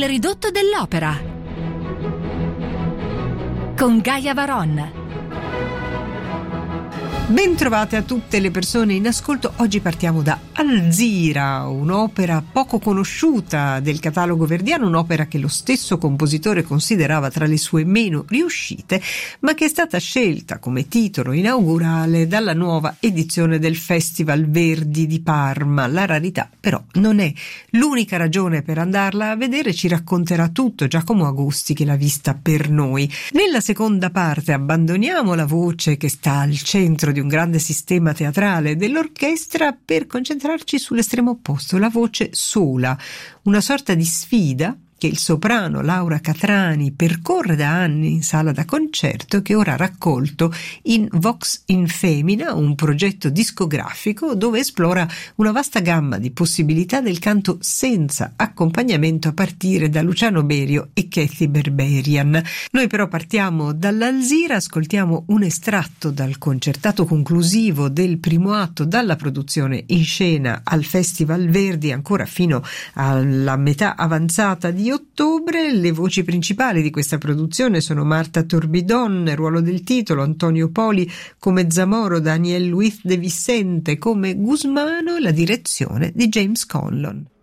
Il ridotto dell'opera con Gaia Varon. Bentrovate a tutte le persone in ascolto. Oggi partiamo da Alzira, un'opera poco conosciuta del catalogo verdiano, un'opera che lo stesso compositore considerava tra le sue meno riuscite, ma che è stata scelta come titolo inaugurale dalla nuova edizione del Festival Verdi di Parma. La rarità però non è l'unica ragione per andarla a vedere, ci racconterà tutto Giacomo Agosti che l'ha vista per noi. Nella seconda parte abbandoniamo la voce che sta al centro di un grande sistema teatrale dell'orchestra per concentrarci sull'estremo opposto, la voce sola, una sorta di sfida che il soprano Laura Catrani percorre da anni in sala da concerto, che ora ha raccolto in Vox in Femina, un progetto discografico dove esplora una vasta gamma di possibilità del canto senza accompagnamento a partire da Luciano Berio e Kathy Berberian. Noi però partiamo dall'Alzira, ascoltiamo un estratto dal concertato conclusivo del primo atto dalla produzione in scena al Festival Verdi ancora fino alla metà avanzata di ottobre. Le voci principali di questa produzione sono Marta Torbidon nel ruolo del titolo, Antonio Poli come Zamoro, Daniel Luiz de Vicente come Gusmano e la direzione di James Conlon.